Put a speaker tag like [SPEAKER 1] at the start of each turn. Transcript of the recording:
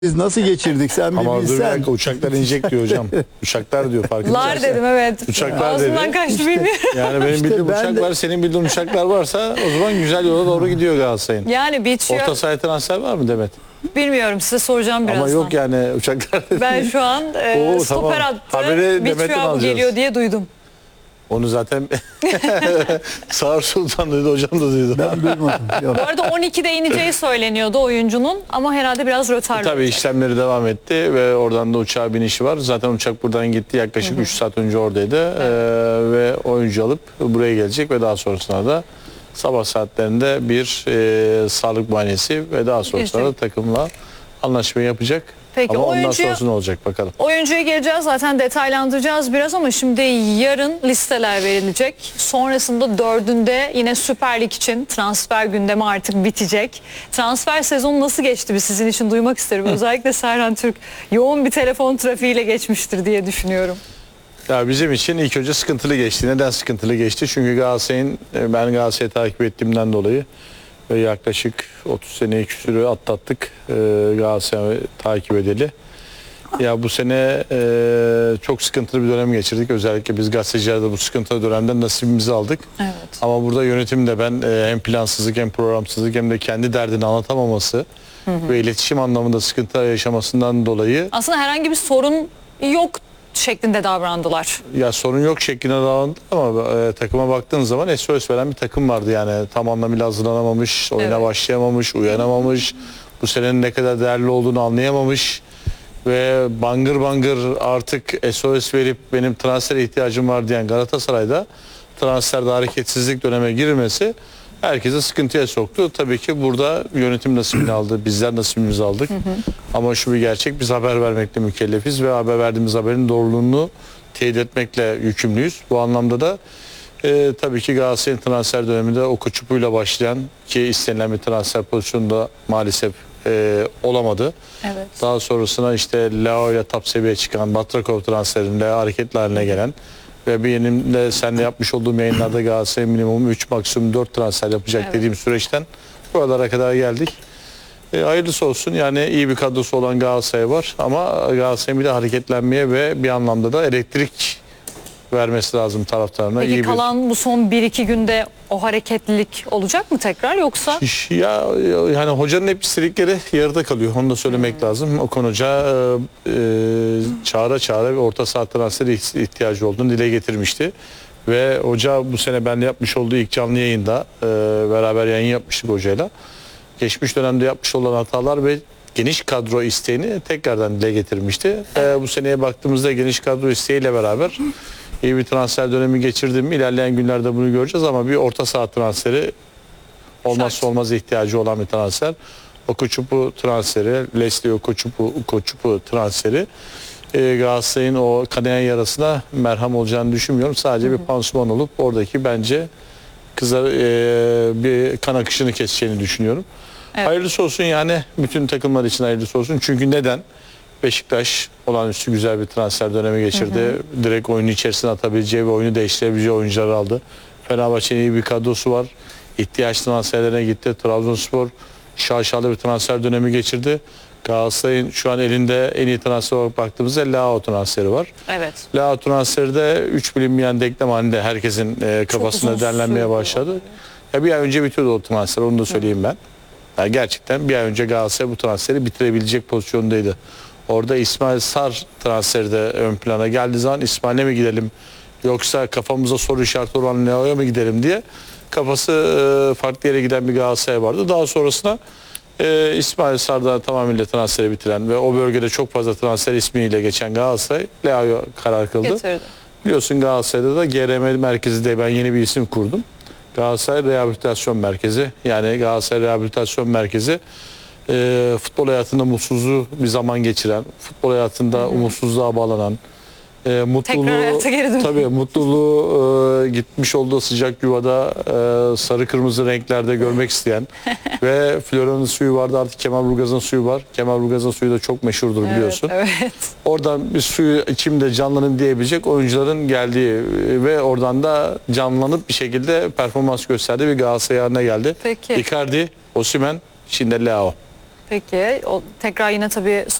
[SPEAKER 1] Biz nasıl geçirdik sen bir
[SPEAKER 2] Ama dur bir
[SPEAKER 1] bilsen.
[SPEAKER 2] dakika, uçaklar inecek diyor hocam. Uçaklar diyor, farkında
[SPEAKER 3] Lar
[SPEAKER 2] mısın?
[SPEAKER 3] dedim, evet.
[SPEAKER 2] Uçaklar
[SPEAKER 3] Ağzından
[SPEAKER 2] dedi.
[SPEAKER 3] kaçtı bilmiyorum.
[SPEAKER 2] Yani benim bildiğim
[SPEAKER 1] ben
[SPEAKER 2] uçak
[SPEAKER 1] de-
[SPEAKER 2] var, senin bildiğin uçaklar varsa o zaman güzel yola doğru gidiyor Galatasaray'ın.
[SPEAKER 3] Yani bitiyor.
[SPEAKER 2] Orta sahaya transfer var mı Demet?
[SPEAKER 3] Bilmiyorum, size soracağım birazdan.
[SPEAKER 2] Ama yok yani uçaklar dedi.
[SPEAKER 3] Ben şu an
[SPEAKER 2] Oo,
[SPEAKER 3] stoper
[SPEAKER 2] tamam.
[SPEAKER 3] attı.
[SPEAKER 2] Haberi Demet'ten
[SPEAKER 3] Bitiyor bu
[SPEAKER 2] alacağız.
[SPEAKER 3] geliyor diye duydum.
[SPEAKER 2] Onu zaten Sağır Sultan duydu, hocam da duydu.
[SPEAKER 1] Ben duymadım. Yok.
[SPEAKER 3] Bu arada 12'de ineceği söyleniyordu oyuncunun ama herhalde biraz rötarlı.
[SPEAKER 2] Tabii işlemleri devam etti ve oradan da uçağa binişi var. Zaten uçak buradan gitti, yaklaşık 3 saat önce oradaydı. Ve oyuncu alıp buraya gelecek ve daha sonrasında da sabah saatlerinde bir sağlık muayenesi ve daha sonrasında da takımla anlaşma yapacak.
[SPEAKER 3] Peki,
[SPEAKER 2] ama ondan
[SPEAKER 3] oyuncuya-
[SPEAKER 2] sonrası ne olacak bakalım.
[SPEAKER 3] Oyuncuya geleceğiz, zaten detaylandıracağız biraz ama şimdi yarın listeler verilecek. Sonrasında 4'ünde yine Süper Lig için transfer gündemi artık bitecek. Transfer sezonu nasıl geçti bir sizin için duymak isterim. Özellikle Serhan Türk yoğun bir telefon trafiğiyle geçmiştir diye düşünüyorum.
[SPEAKER 2] Ya bizim için ilk önce sıkıntılı geçti. Neden sıkıntılı geçti? Çünkü Galatasaray'ın, ben Galatasaray'ı takip ettiğimden dolayı ve yaklaşık 30 seneyi küsürü atlattık Galatasaray'ı takip edeli. Ya bu sene çok sıkıntılı bir dönem geçirdik. Özellikle biz gazeteciler de bu sıkıntılı dönemden nasibimizi aldık.
[SPEAKER 3] Evet.
[SPEAKER 2] Ama burada yönetim de ben hem plansızlık hem programsızlık hem de kendi derdini anlatamaması ve iletişim anlamında sıkıntı yaşamasından dolayı
[SPEAKER 3] Aslında herhangi bir sorun yok şeklinde davrandılar.
[SPEAKER 2] ya sorun yok şeklinde davrandı ama takıma baktığın zaman SOS veren bir takım vardı yani tam anlamıyla hazırlanamamış, oyuna
[SPEAKER 3] Evet.
[SPEAKER 2] başlayamamış, uyanamamış, bu senenin ne kadar değerli olduğunu anlayamamış ve bangır bangır artık SOS verip benim transfere ihtiyacım var diyen Galatasaray'da transferde hareketsizlik döneme girmesi herkese sıkıntıya soktu. Tabii ki burada yönetim nasibini aldı, bizler nasibimizi aldık. Ama şu bir gerçek, biz haber vermekle mükellefiz ve haber verdiğimiz haberin doğruluğunu teyit etmekle yükümlüyüz. Bu anlamda da tabii ki Galatasaray'ın transfer döneminde o çupuyla başlayan ki istenilen bir transfer pozisyonunda maalesef olamadı.
[SPEAKER 3] Evet.
[SPEAKER 2] Daha sonrasına işte Leao ile top seviyeye çıkan Batrakov transferinde hareketli haline gelen ve benim de seninle yapmış olduğum yayınlarda Galatasaray minimum 3 maksimum 4 transfer yapacak
[SPEAKER 3] Evet.
[SPEAKER 2] dediğim süreçten buralara kadar geldik. Hayırlısı olsun, yani iyi bir kadrosu olan Galatasaray var ama Galatasaray'ın bir de hareketlenmeye ve bir anlamda da elektrik vermesi lazım taraftarına.
[SPEAKER 3] Peki
[SPEAKER 2] İyi
[SPEAKER 3] kalan bu son 1-2 günde o hareketlilik olacak mı tekrar yoksa?
[SPEAKER 2] Ya yani hocanın hep istedikleri yarıda kalıyor. Onu da söylemek lazım. Okan Hoca çağıra çağıra bir orta saha transferi ihtiyacı olduğunu dile getirmişti. Ve hoca bu sene benimle yapmış olduğu ilk canlı yayında beraber yayın yapmıştık hocayla. Geçmiş dönemde yapmış olan hatalar ve geniş kadro isteğini tekrardan dile getirmişti. Bu seneye baktığımızda geniş kadro isteğiyle beraber iyi bir transfer dönemi geçirdim. İlerleyen günlerde bunu göreceğiz ama bir orta saha transferi olmazsa olmaz ihtiyacı olan bir transfer. Okuçupu transferi, Leslie Okuçupu transferi Galatasaray'ın o kanayan yarasına merhem olacağını düşünmüyorum. Sadece bir pansuman olup oradaki bence kıza bir kan akışını keseceğini düşünüyorum.
[SPEAKER 3] Evet.
[SPEAKER 2] Hayırlısı olsun yani, bütün takımlar için hayırlısı olsun. Çünkü neden? Beşiktaş olağanüstü güzel bir transfer dönemi geçirdi. Direkt oyunu içerisine atabileceği ve oyunu değiştirebileceği oyuncuları aldı. Fenerbahçe'nin iyi bir kadrosu var. İhtiyaç transferlerine gitti. Trabzonspor şaşalı bir transfer dönemi geçirdi. Galatasaray'ın şu an elinde en iyi transfer olarak baktığımızda Leao transferi var.
[SPEAKER 3] Evet.
[SPEAKER 2] Leao transferi de 3 bilinmeyen denklem halinde herkesin kafasında
[SPEAKER 3] uzun
[SPEAKER 2] derlenmeye
[SPEAKER 3] sürdü.
[SPEAKER 2] başladı. Ya bir ay önce bitiyordu o transfer, onu da söyleyeyim ben. Yani gerçekten bir ay önce Galatasaray bu transferi bitirebilecek pozisyondaydı. Orada İsmail Sarr transferi de ön plana geldiği zaman İsmail'e mi gidelim yoksa kafamıza soru işareti olan Leao'ya mı gidelim diye kafası farklı yere giden bir Galatasaray vardı. Daha sonrasında İsmail Sarr'da tamamıyla transferi bitiren ve o bölgede çok fazla transfer ismiyle geçen Galatasaray Leao'ya karar kıldı.
[SPEAKER 3] Getirdi.
[SPEAKER 2] Biliyorsun Galatasaray'da da GRM merkezi de ben yeni bir isim kurdum. Galatasaray Rehabilitasyon Merkezi. Yani Galatasaray Rehabilitasyon Merkezi futbol hayatında mutsuzluğu bir zaman geçiren, futbol hayatında umutsuzluğa bağlanan, mutluluğu,
[SPEAKER 3] Tekrar hayata geri dönüyor.
[SPEAKER 2] tabii mutluluğu gitmiş olduğu sıcak yuvada sarı kırmızı renklerde görmek isteyen ve Florya'nın suyu vardı, artık Kemalburgaz'ın suyu var. Kemalburgaz'ın suyu da çok meşhurdur biliyorsun.
[SPEAKER 3] Evet, evet.
[SPEAKER 2] Oradan bir suyu içimde canlanın diyebilecek oyuncuların geldiği ve oradan da canlanıp bir şekilde performans gösterdiği bir Galatasaray haline geldi.
[SPEAKER 3] Peki.
[SPEAKER 2] Icardi, Osimhen, şimdi Leao.
[SPEAKER 3] Peki tekrar yine tabii